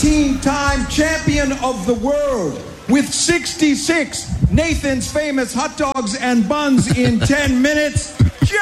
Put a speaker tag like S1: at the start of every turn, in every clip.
S1: 18-time champion of the world with 66 Nathan's Famous hot dogs and buns in 10 minutes,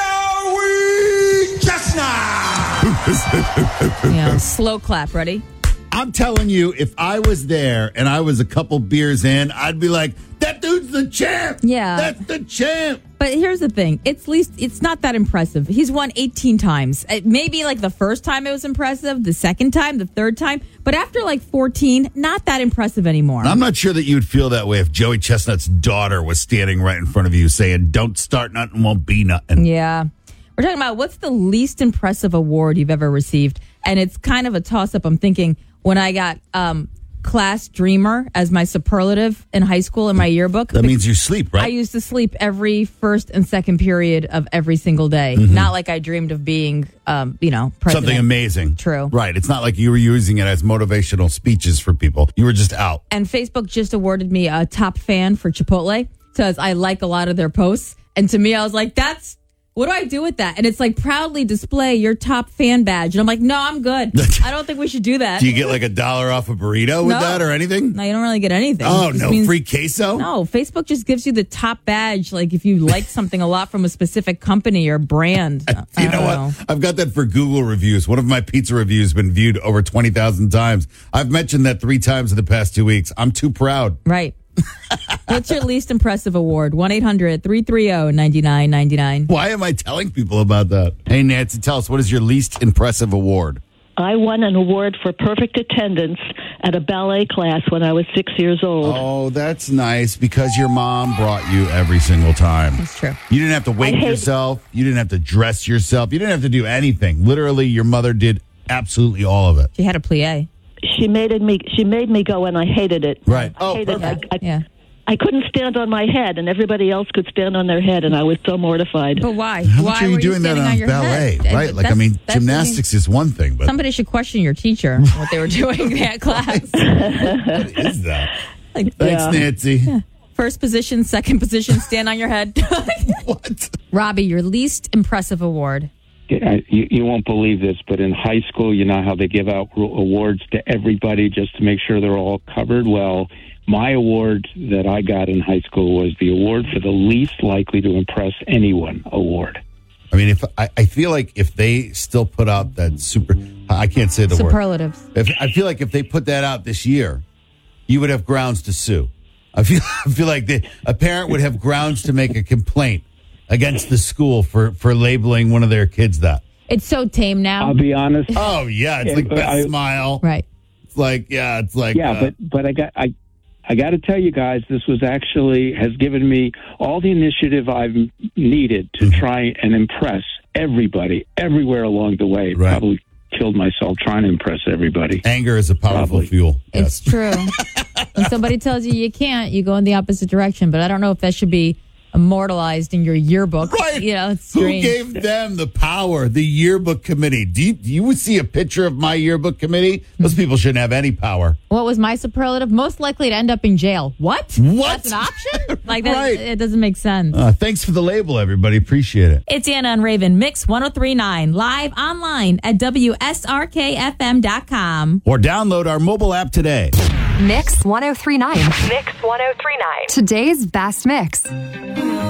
S1: Joey Chestnut.
S2: Yeah, slow clap. Ready?
S3: I'm telling you, if I was there and I was a couple beers in, I'd be like, that dude's the champ.
S2: Yeah.
S3: That's the champ.
S2: But here's the thing. It's not that impressive. He's won 18 times. Maybe like the first time it was impressive, the second time, the third time. But after like 14, not that impressive anymore.
S3: I'm not sure that you'd feel that way if Joey Chestnut's daughter was standing right in front of you saying, don't start nothing, won't be nothing.
S2: Yeah. We're talking about what's the least impressive award you've ever received. And it's kind of a toss-up. I'm thinking when I got class dreamer as my superlative in high school in my yearbook.
S3: That means you sleep, right?
S2: I used to sleep every first and second period of every single day.
S3: Mm-hmm.
S2: Not like I dreamed of being, president.
S3: Something amazing.
S2: True.
S3: Right. It's not like you were using it as motivational speeches for people. You were just out.
S2: And Facebook just awarded me a top fan for Chipotle because I like a lot of their posts. And to me, I was like, what do I do with that? And it's like, proudly display your top fan badge. And I'm like, no, I'm good. I don't think we should do that.
S3: Do you get like $1 off a burrito with that or anything?
S2: No, you don't really get anything.
S3: Oh, no free queso?
S2: No, Facebook just gives you the top badge. Like if you like something a lot from a specific company or brand.
S3: You know what? I've got that for Google reviews. One of my pizza reviews has been viewed over 20,000 times. I've mentioned that 3 times in the past 2 weeks. I'm too proud.
S2: Right. What's your least impressive award? 1-800-330-9999.
S3: Why am I telling people about that? Hey, Nancy, tell us, what is your least impressive award?
S4: I won an award for perfect attendance at a ballet class when I was 6 years old.
S3: Oh, that's nice because your mom brought you every single time.
S2: That's true.
S3: You didn't have to wake yourself. You didn't have to dress yourself. You didn't have to do anything. Literally, your mother did absolutely all of it.
S2: She had a plie.
S4: She made me go, and I hated it.
S3: Right.
S4: I hated
S3: perfect.
S4: it. I couldn't stand on my head, and everybody else could stand on their head, and I was so mortified.
S2: But why?
S3: How
S2: why
S3: much are you doing that on ballet?
S2: Head?
S3: Right? Like, gymnastics is one thing, but
S2: somebody should question your teacher what they were doing in that class.
S3: What is that?
S2: Like,
S3: thanks, Nancy.
S2: Yeah. First position, second position, stand on your head.
S3: What?
S2: Robbie, your least impressive award.
S5: You won't believe this, but in high school, you know how they give out awards to everybody just to make sure they're all covered? Well, my award that I got in high school was the award for the least likely to impress anyone award.
S3: I mean, I feel like if they still put out that I can't say the
S2: superlatives.
S3: word. I feel like if they put that out this year, you would have grounds to sue. I feel like a parent would have grounds to make a complaint against the school for labeling one of their kids that.
S2: It's so tame now.
S5: I'll be honest.
S3: Oh, yeah. It's like best smile.
S2: Right.
S3: It's like, yeah, it's like.
S5: Yeah, but I got to tell you guys, this has given me all the initiative I've needed to try and impress everybody, everywhere along the way.
S3: Right.
S5: Probably killed myself trying to impress everybody.
S3: Anger is a powerful fuel.
S2: It's true. When somebody tells you can't, you go in the opposite direction. But I don't know if that should be immortalized in your yearbook.
S3: Right.
S2: It's strange.
S3: Who gave them the power? The yearbook committee. Do you see a picture of my yearbook committee? Those people shouldn't have any power.
S2: What was my superlative? Most likely to end up in jail. What? That's an option? Like that,
S3: Right.
S2: It doesn't make sense.
S3: Thanks for the label, everybody. Appreciate it.
S2: It's Anna and Raven, Mix 103.9, live online at WSRKFM.com.
S3: Or download our mobile app today.
S6: Mix 103.9.
S7: Mix 1039.
S6: Today's best mix.